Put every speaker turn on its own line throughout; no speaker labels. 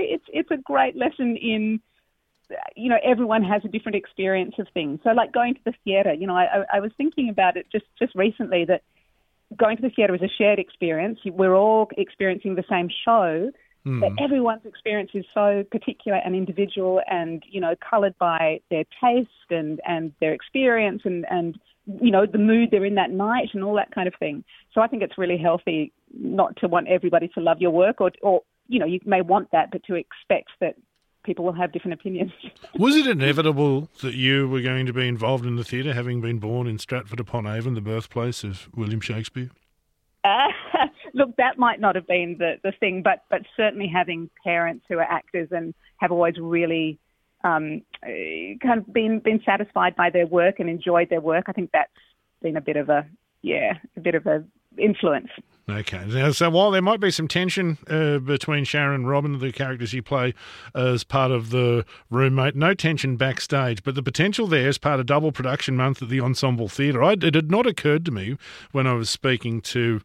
it's a great lesson in, everyone has a different experience of things. So like going to the theatre, I was thinking about it just recently that going to the theatre is a shared experience. We're all experiencing the same show, but everyone's experience is so particular and individual and, coloured by their taste and their experience and the mood they're in that night and all that kind of thing. So I think it's really healthy not to want everybody to love your work or you may want that, but to expect that people will have different opinions.
Was it inevitable that you were going to be involved in the theatre, having been born in Stratford-upon-Avon, the birthplace of William Shakespeare?
Look, that might not have been the thing, but certainly having parents who are actors and have always really kind of been satisfied by their work and enjoyed their work, I think that's been a bit of a influence.
Okay, now, so while there might be some tension between Sharon and Robin, the characters you play as part of the roommate, no tension backstage, but the potential there as part of double production month at the Ensemble Theatre. It had not occurred to me when I was speaking to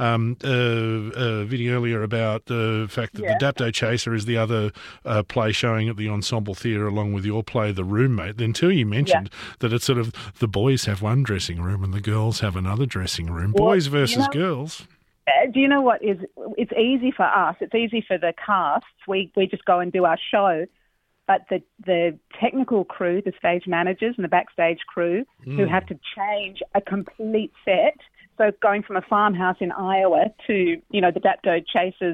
Vinny earlier about the fact that the Dapto Chaser is the other play showing at the Ensemble Theatre along with your play, The Roommate, until you mentioned that it's sort of the boys have one dressing room and the girls have another dressing room, boys versus girls.
Do you know what is? It's easy for us. It's easy for the cast. We just go and do our show, but the technical crew, the stage managers and the backstage crew, who have to change a complete set. So going from a farmhouse in Iowa to the Dapto Chasers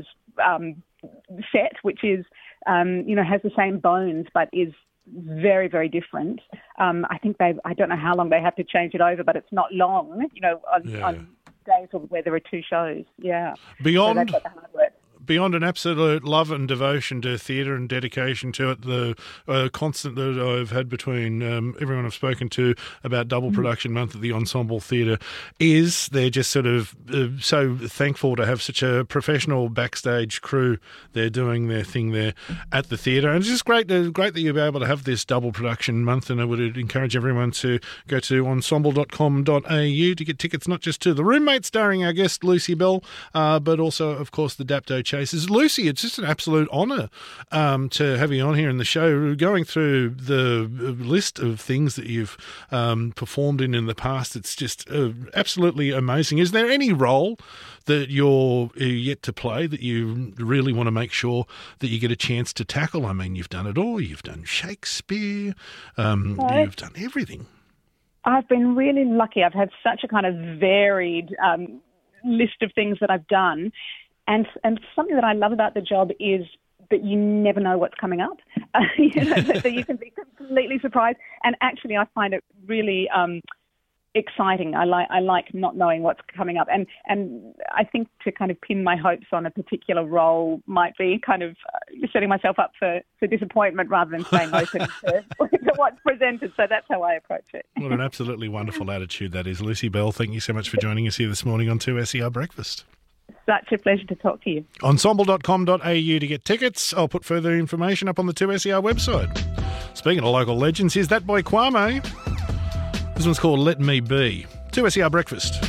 set, which is has the same bones but is very, very different. I think I don't know how long they have to change it over, but it's not long. On days where there are two shows,
Beyond,
so they've got the hard work.
Beyond an absolute love and devotion to theatre and dedication to it, the constant that I've had between everyone I've spoken to about double production month at the Ensemble Theatre is they're just sort of so thankful to have such a professional backstage crew. They're doing their thing there at the theatre. And it's just great that you'll be able to have this double production month, and I would encourage everyone to go to ensemble.com.au to get tickets not just to The Roommate starring our guest Lucy Bell, but also, of course, the Dapto Chasers. Lucy, it's just an absolute honour to have you on here in the show. Going through the list of things that you've performed in the past, it's just absolutely amazing. Is there any role that you're yet to play that you really want to make sure that you get a chance to tackle? I mean, you've done it all. You've done Shakespeare. You've done everything. I've
been really lucky. I've had such a kind of varied list of things that I've done. And something that I love about the job is that you never know what's coming up. That you can be completely surprised. And actually, I find it really exciting. I like not knowing what's coming up. And I think to kind of pin my hopes on a particular role might be kind of setting myself up for disappointment rather than staying open to what's presented. So that's how I approach it.
What an absolutely wonderful attitude that is. Lucy Bell, thank you so much for joining us here this morning on 2SER Breakfast.
Such a pleasure to talk to you.
Ensemble.com.au to get tickets. I'll put further information up on the 2SER website. Speaking of local legends, here's that boy Kwame. This one's called Let Me Be. 2SER Breakfast.